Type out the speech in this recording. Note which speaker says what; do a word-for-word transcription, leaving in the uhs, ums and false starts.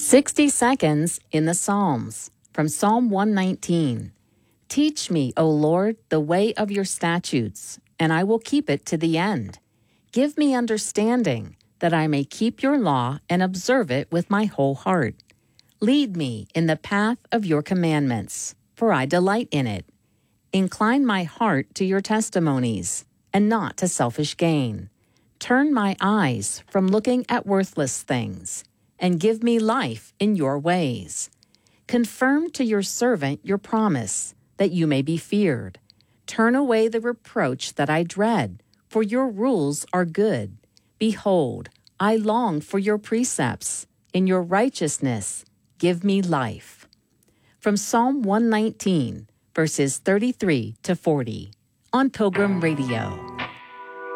Speaker 1: sixty seconds in the Psalms from Psalm one nineteen. Teach me, O Lord, the way of your statutes, and I will keep it to the end. Give me understanding, that I may keep your law and observe it with my whole heart. Lead me in the path of your commandments, for I delight in it. Incline my heart to your testimonies, and not to selfish gain. Turn my eyes from looking at worthless things, and give me life in your ways. Confirm to your servant your promise, that you may be feared. Turn away the reproach that I dread, for your rules are good. Behold, I long for your precepts. In your righteousness, give me life. From Psalm one nineteen, verses thirty-three to forty, on Pilgrim Radio.